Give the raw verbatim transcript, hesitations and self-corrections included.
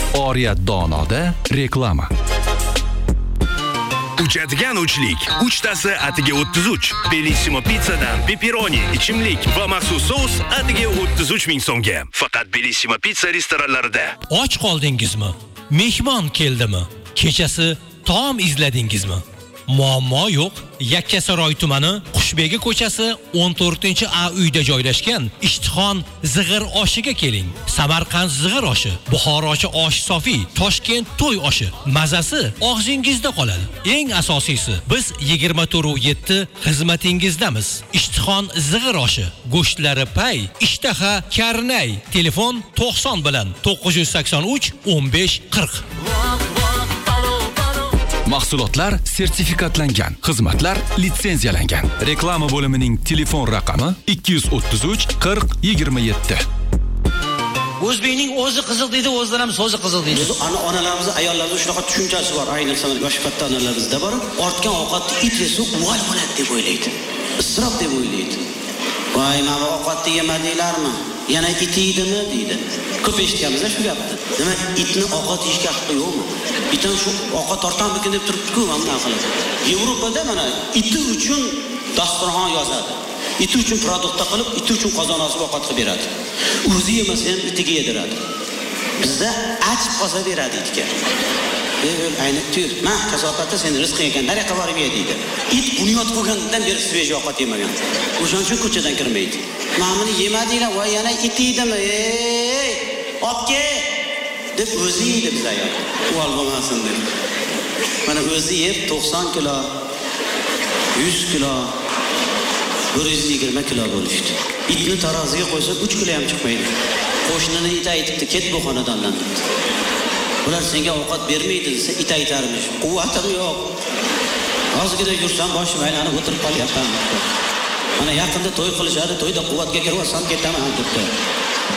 Oriyat Donoda reklama. Uchadigan uchlik. Uchtasi atiga o'ttiz uch. Bellissimo pizzadan pepperoni, ichimlik va maxsus sous atiga o'ttiz uch ming so'mga. Faqat Bellissimo pizza restoranlarida. Och qoldingizmi? Mehmon keldimi? Kechasi taom izladingizmi? Muammo yo'q. Yakkasaroy tumani Qushbegi ko'chasi o'n to'rtinchi A uyda joylashgan Ishtixon zig'ir oshiga keling. Samarqand zig'ir oshi, Buxorochi osh sofi, Toshkent to'y oshi. Mazasi og'zingizda qoladi. Eng asosiysi, biz yigirma to'rt yetti xizmatingizdamiz. Ishtixon zig'ir oshi, go'shtlari pay, ishtaha karnay. Telefon to'qson bilan to'qqiz yuz sakson uch o'n besh qirq. Mahsulotlar sertifikatlangan, xizmatlar litsenziyalangan. Reklama bo'limining telefon raqami ikki yuz o'ttiz uch qirq yigirma yetti. O'zbekning o'zi qiziq deydi, o'zidan ham so'zi qiziq deydi. Ana onalarimiz, ayollarimiz shunaqa tushunchasi bor. Ayniqsa yosh katta onalarimizda bor. Ortgan ovqatni it yesa uval bo'ladi deb o'ylaydi. Isrof deb o'ylaydi. Voy, mana ovqatni yemadinglarmi? Yana it yeydimi deydi. Ko'p eshitganmiz shu gapni. Nima itni ovqat yeyishga haqqi yo'qmi? Itdan shu ovqat tortanmikin deb turibdi-ku, mana qiladi. Yevropada mana iti uchun dasturxon yozadi. Iti uchun produktda qilib, iti uchun qozon osib ovqat qilib beradi. O'zi yemasa ham itiga yediradi. Bizda achib qolsa beradi itga. Ey, ayni tur, ma kasofatda sen rizq yegan, nariyoqqa borib ye deydi. It bunyod bo'lgandan beri svej ovqat yemagan. O'shaning uchun ko'chadan kirmaydi. Ma'mini yemadinglar, voy yana it yeydimi? Ey, opke deb o'zi yeydi bizda ya. U olmasin deb. Mana o'zi yeb to'qson kilo, yuz kilo, bir yuz yigirma kilo bo'lishdi. Itni taroziga qo'ysa uch kilo ham chiqmaydi. Qo'shnini it aytibdi, ket bu xonadondan debdi. Ular senga ovqat bermaydi desa, it aytarmish. Quvvatim yo'q. Hozirgina yursam boshim aylanib o'tirib qolyapman. Mana yaqinda to'y qilishadi, to'yda quvvatga kirib olsam ketaman debdi.